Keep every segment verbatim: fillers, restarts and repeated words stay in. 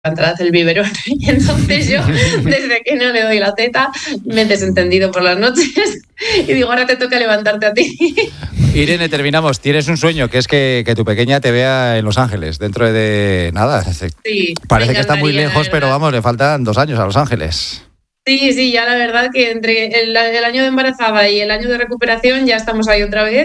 levantar el biberón. Y entonces yo, desde que no le doy la teta, me he desentendido por las noches y digo, ahora te toca levantarte a ti. Irene, terminamos. Tienes un sueño, que es que, que tu pequeña te vea en Los Ángeles, dentro de nada. Sí, parece que está muy lejos, pero vamos, le faltan dos años a Los Ángeles. Sí, sí, ya la verdad que entre el, el año de embarazada y el año de recuperación ya estamos ahí otra vez.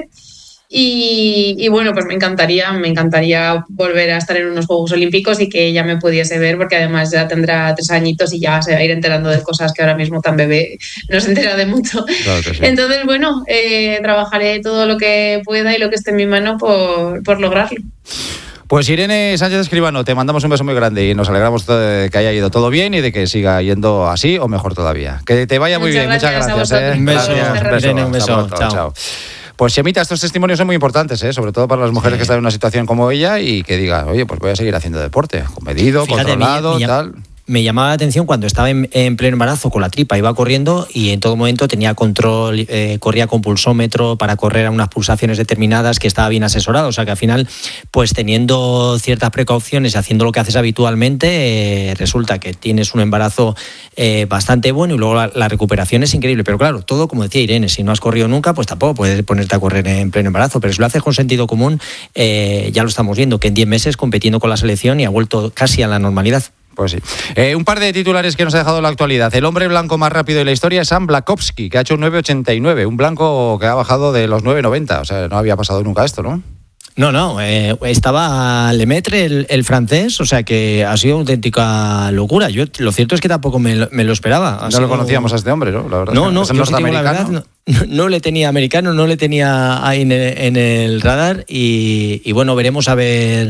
Y, y bueno, pues me encantaría, me encantaría volver a estar en unos Juegos Olímpicos y que ella me pudiese ver, porque además ya tendrá tres añitos y ya se va a ir enterando de cosas que ahora mismo tan bebé no se entera de mucho. Claro que sí. Entonces, bueno, eh, trabajaré todo lo que pueda y lo que esté en mi mano por, por lograrlo. Pues Irene Sánchez Escribano, te mandamos un beso muy grande y nos alegramos de que haya ido todo bien y de que siga yendo así o mejor todavía. Que te vaya muy muchas bien, gracias, muchas gracias. Eh. Un beso, gracias. Irene, un beso. Pronto, chao. chao. Pues Chemita, estos testimonios son muy importantes, ¿eh? Sobre todo para las mujeres sí. que están en una situación como ella y que digan, oye, pues voy a seguir haciendo deporte, medido, Fíjate, controlado, me, me, tal... Me llamaba la atención cuando estaba en, en pleno embarazo con la tripa, iba corriendo y en todo momento tenía control, eh, corría con pulsómetro para correr a unas pulsaciones determinadas, que estaba bien asesorado. O sea que al final, pues teniendo ciertas precauciones y haciendo lo que haces habitualmente, eh, resulta que tienes un embarazo eh, bastante bueno y luego la, la recuperación es increíble. Pero claro, todo como decía Irene, si no has corrido nunca, pues tampoco puedes ponerte a correr en pleno embarazo. Pero si lo haces con sentido común, eh, ya lo estamos viendo, que en diez meses compitiendo con la selección y ha vuelto casi a la normalidad. Pues sí. Eh, un par de titulares que nos ha dejado la actualidad. El hombre blanco más rápido de la historia es Sam Blakowski, que ha hecho un nueve ochenta y nueve. Un blanco que ha bajado de los nueve noventa. O sea, no había pasado nunca esto, ¿no? No, no. Eh, estaba Lemaitre, el, el francés, o sea que ha sido auténtica locura. Yo Lo cierto es que tampoco me lo, me lo esperaba. Ha no sido... lo conocíamos a este hombre, ¿no? La verdad no, es que no, es el yo sí tengo la verdad, no, no le tenía americano, no le tenía ahí en el, en el radar y, y bueno, veremos a ver...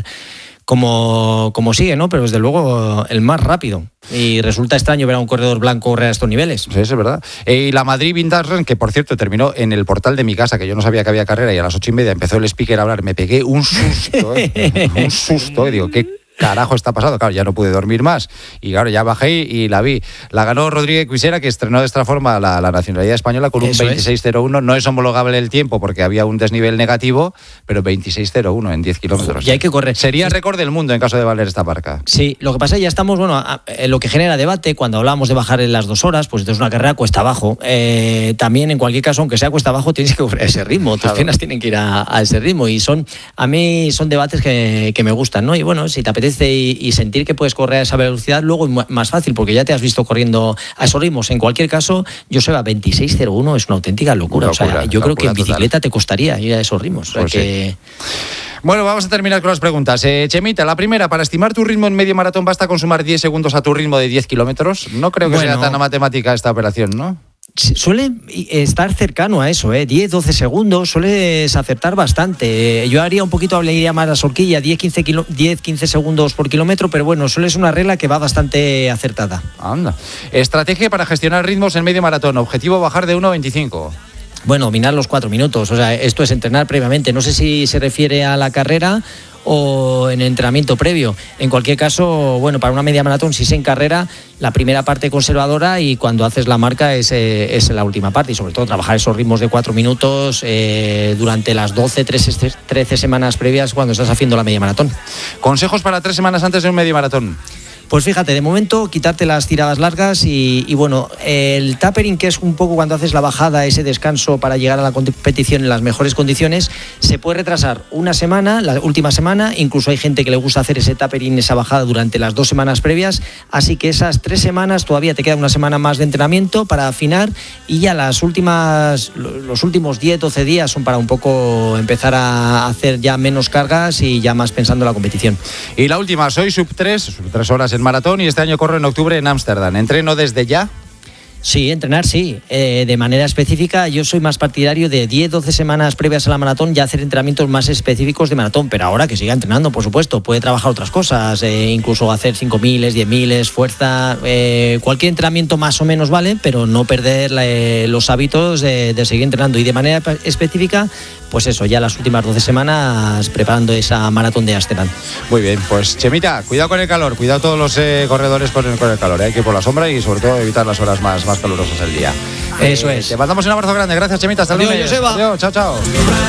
Como, como sigue, ¿no? Pero desde luego el más rápido. Y resulta extraño ver a un corredor blanco correr a estos niveles. Sí, eso es verdad. Y la Madrid Vintage Run, que por cierto terminó en el portal de mi casa, que yo no sabía que había carrera, y a las ocho y media empezó el speaker a hablar. Me pegué un susto, ¿eh? un susto. Y digo, ¿qué carajo está pasando? Claro, ya no pude dormir más. Y claro, ya bajé y la vi. La ganó Rodríguez Cuisera, que estrenó de esta forma la, la nacionalidad española con un veintiséis cero uno. No es homologable el tiempo porque había un desnivel negativo, pero veintiséis cero uno en diez kilómetros. Y hay que correr. Sería récord del mundo en caso de valer esta marca. Sí, lo que pasa es que ya estamos, bueno, a, a, lo que genera debate cuando hablamos de bajar en las dos horas, pues entonces una carrera cuesta abajo. Eh, también, en cualquier caso, aunque sea cuesta abajo, tienes que correr a ese ritmo. Tus claro. piernas tienen que ir a, a ese ritmo. Y son, a mí son debates que, que me gustan, ¿no? Y bueno, si te apetece y, y sentir que puedes correr a esa velocidad, luego es más fácil, porque ya te has visto corriendo a esos ritmos. En cualquier caso, yo sé, a veintiséis cero uno es una auténtica locura. locura o sea, yo locura, creo que en bicicleta total. Te costaría ir a esos ritmos. Pues o sea, que... sí. Bueno, vamos a terminar con las preguntas. Eh, Chemita, la primera, para estimar tu ritmo en medio maratón, ¿basta con sumar diez segundos a tu ritmo de diez kilómetros? No creo que bueno, sea tan matemática esta operación, ¿no? Suele estar cercano a eso, ¿eh? diez, doce segundos, sueles acertar bastante. Yo haría un poquito, le iría más a la horquilla, diez, quince segundos por kilómetro, pero bueno, suele ser una regla que va bastante acertada. Anda. Estrategia para gestionar ritmos en medio maratón, objetivo bajar de uno veinticinco. Bueno, dominar los cuatro minutos, o sea, esto es entrenar previamente. No sé si se refiere a la carrera o en entrenamiento previo. En cualquier caso, bueno, para una media maratón, si es en carrera, la primera parte conservadora y cuando haces la marca es, eh, es la última parte. Y sobre todo trabajar esos ritmos de cuatro minutos eh, durante las doce, trece, trece semanas previas cuando estás haciendo la media maratón. Consejos para tres semanas antes de un medio maratón. Pues fíjate, de momento quitarte las tiradas largas y, y bueno, el tapering, que es un poco cuando haces la bajada, ese descanso para llegar a la competición en las mejores condiciones, se puede retrasar una semana, la última semana, incluso hay gente que le gusta hacer ese tapering, esa bajada durante las dos semanas previas, así que esas tres semanas todavía te queda una semana más de entrenamiento para afinar y ya las últimas, los últimos diez, doce días son para un poco empezar a hacer ya menos cargas y ya más pensando en la competición. Y la última, soy sub tres, sub tres horas en maratón y este año corro en octubre en Ámsterdam. ¿Entreno desde ya? Sí, entrenar sí, eh, de manera específica. Yo soy más partidario de diez, doce semanas previas a la maratón ya hacer entrenamientos más específicos de maratón, pero ahora que siga entrenando, por supuesto, puede trabajar otras cosas, eh, incluso hacer cinco miles, diez miles, fuerza, eh, cualquier entrenamiento más o menos vale, pero no perder eh, los hábitos de, de seguir entrenando y de manera específica, pues eso, ya las últimas doce semanas preparando esa maratón de Ámsterdam. Muy bien, pues Chemita, cuidado con el calor, cuidado todos los eh, corredores con el, con el calor, eh, hay que ir por la sombra y sobre todo evitar las horas más, más calurosas del día. Eso eh, es. Te mandamos un abrazo grande, gracias Chemita, hasta Adiós, lunes. Joseba. Adiós, chao, chao.